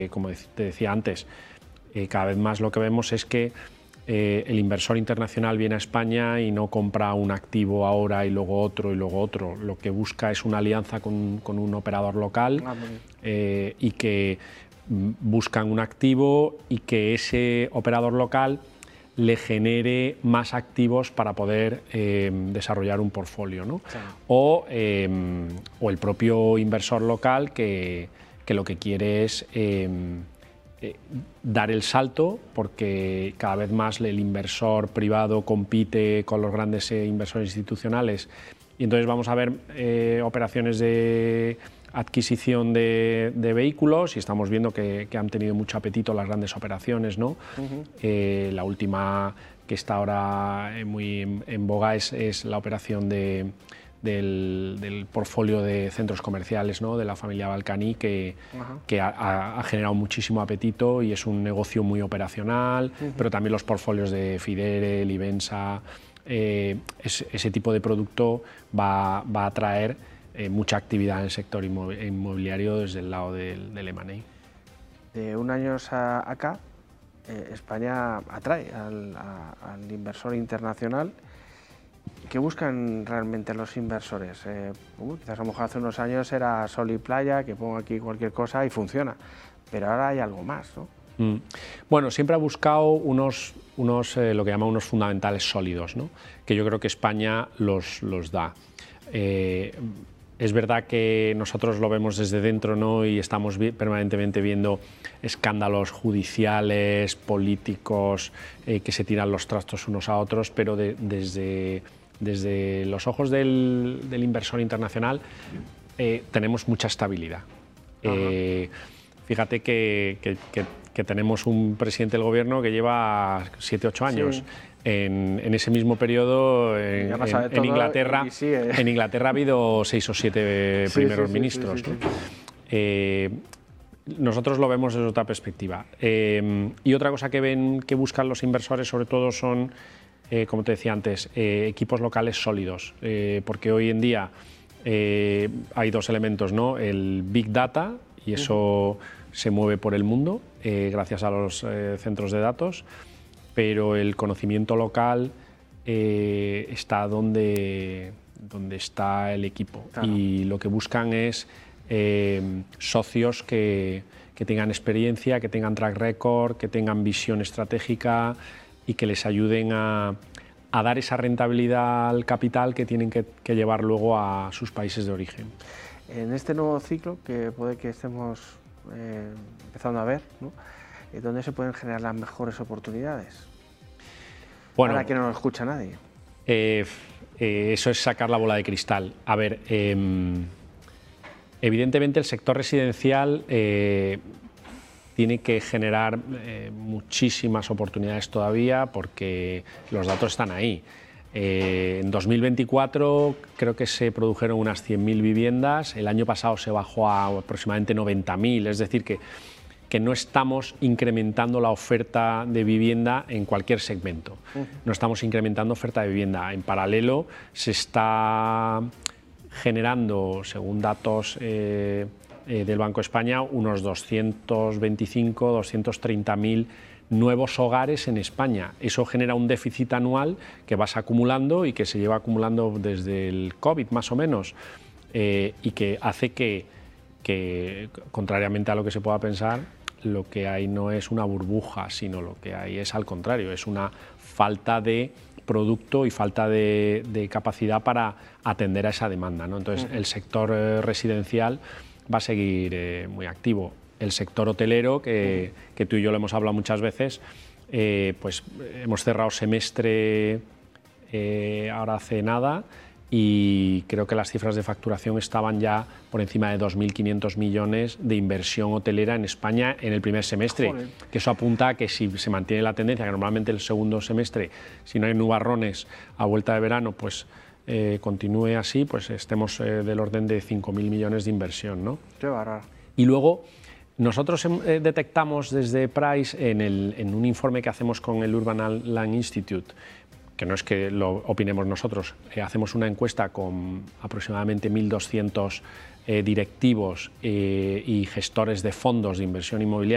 Como te decía antes, cada vez más lo que vemos es que el inversor internacional viene a España y no compra un activo ahora y luego otro y luego otro. Lo que busca es una alianza con un operador local y que buscan un activo y que ese operador local le genere más activos para poder desarrollar un portfolio, ¿no? Claro. O el propio inversor local que lo que quiere es dar el salto, porque cada vez más el inversor privado compite con los grandes inversores institucionales, y entonces vamos a ver operaciones de adquisición de vehículos, y estamos viendo que han tenido mucho apetito las grandes operaciones, ¿no? La última que está ahora muy en boga es la operación del portfolio de centros comerciales, ¿no?, de la familia Balcani, que ha generado muchísimo apetito y es un negocio muy operacional, pero también los portfolios de Fidere, Livensa, ese tipo de producto va a atraer mucha actividad en el sector inmobiliario desde el lado del M&A. De un año acá, España atrae al inversor internacional. ¿Qué buscan realmente los inversores? Quizás a lo mejor hace unos años era sol y playa, que pongo aquí cualquier cosa y funciona, pero ahora hay algo más, ¿no? Bueno, siempre ha buscado lo que llama unos fundamentales sólidos, ¿no?, que yo creo que España los da. Es verdad que nosotros lo vemos desde dentro, ¿no?, y estamos permanentemente viendo escándalos judiciales, políticos, que se tiran los trastos unos a otros, pero desde los ojos del inversor internacional tenemos mucha estabilidad. Fíjate que tenemos un presidente del gobierno que lleva 7 u 8 años. Sí. En ese mismo periodo en Inglaterra, en Inglaterra ha habido 6 o 7 primeros ministros. ¿No? Nosotros lo vemos desde otra perspectiva. Y otra cosa que buscan los inversores sobre todo son, como te decía antes, equipos locales sólidos, porque hoy en día hay dos elementos, ¿no? El Big Data, y eso se mueve por el mundo gracias a los centros de datos, pero el conocimiento local está donde está el equipo. Claro. Y lo que buscan es socios que tengan experiencia, que tengan track record, que tengan visión estratégica y que les ayuden a dar esa rentabilidad al capital que tienen que llevar luego a sus países de origen. En este nuevo ciclo que puede que estemos empezando a ver, ¿no?, ¿dónde se pueden generar las mejores oportunidades? Bueno, ahora que no nos escucha nadie. Eso es sacar la bola de cristal. A ver, evidentemente el sector residencial tiene que generar muchísimas oportunidades todavía, porque los datos están ahí. En 2024 creo que se produjeron unas 100.000 viviendas, el año pasado se bajó a aproximadamente 90.000, es decir que no estamos incrementando la oferta de vivienda en cualquier segmento. No estamos incrementando oferta de vivienda. En paralelo se está generando, según datos del Banco de España, unos 225, 230.000 nuevos hogares en España. Eso genera un déficit anual que vas acumulando y que se lleva acumulando desde el COVID más o menos, y que hace que, contrariamente a lo que se pueda pensar, lo que hay no es una burbuja, sino lo que hay es al contrario, es una falta de producto y falta de capacidad para atender a esa demanda, ¿no? Entonces el sector residencial va a seguir muy activo. El sector hotelero, que tú y yo lo hemos hablado muchas veces, pues hemos cerrado semestre ahora hace nada, y creo que las cifras de facturación estaban ya por encima de 2.500 millones de inversión hotelera en España en el primer semestre. Joder. Que eso apunta a que si se mantiene la tendencia, que normalmente el segundo semestre, si no hay nubarrones a vuelta de verano, pues continúe así, pues estemos del orden de 5.000 millones de inversión, ¿no? Qué bárbaro. Y luego nosotros detectamos desde Price en un informe que hacemos con el Urban Land Institute, que no es que lo opinemos nosotros, hacemos una encuesta con aproximadamente 1.200 directivos y gestores de fondos de inversión inmobiliaria